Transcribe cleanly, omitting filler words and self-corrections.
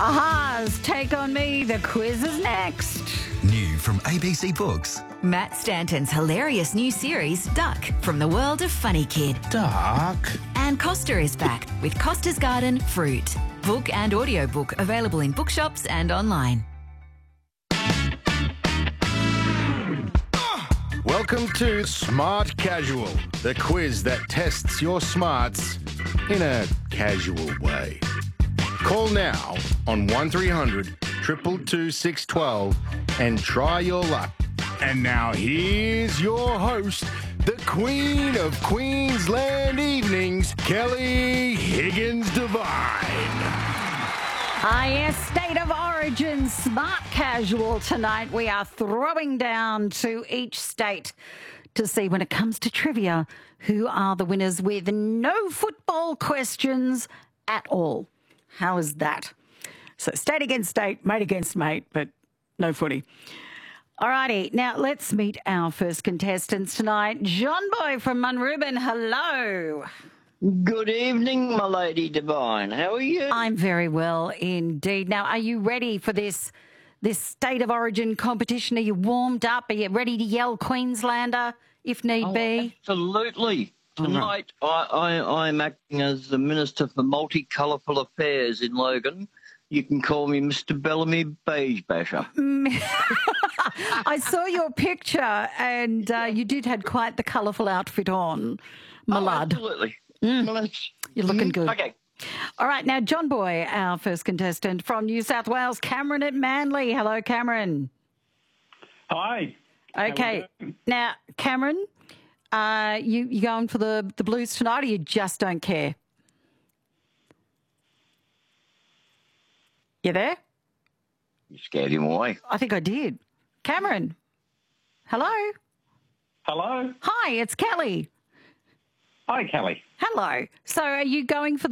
Aha's Take On Me. The quiz is next. New from ABC Books. Matt Stanton's hilarious new series, Duck, from the world of Funny Kid. Duck. And Costa is back with Costa's Garden Fruit. Book and audiobook available in bookshops and online. Welcome to Smart Casual, the quiz that tests your smarts in a casual way. Call now on 1300 222 612 and try your luck. And now here's your host, the Queen of Queensland Evenings, Kelly Higgins Devine. Yes, State of Origin Smart Casual tonight. We are throwing down to each state to see, when it comes to trivia, who are the winners with no football questions at all. How is that? So state against state, mate against mate, but no footy. All righty, now let's meet our first contestants tonight. John Boy from Munrubin, hello. Good evening, my lady Divine. How are you? I'm very well indeed. Now, are you ready for this State of Origin competition? Are you warmed up? Are you ready to yell Queenslander if need be? Absolutely. Tonight, I'm acting as the Minister for Multicolourful Affairs in Logan. You can call me Mr. Bellamy Beige Basher. I saw your picture, and you did have quite the colourful outfit on, my lad. Absolutely. You're looking good. Okay. All right, now, John Boy, our first contestant from New South Wales, Cameron at Manly. Hello, Cameron. Hi. Okay. Now, Cameron, you going for the Blues tonight, or you just don't care? You there? You scared him away. I think I did. Cameron, hello? Hello. Hi, it's Kelly. Hi, Kelly. Hello. So are you going for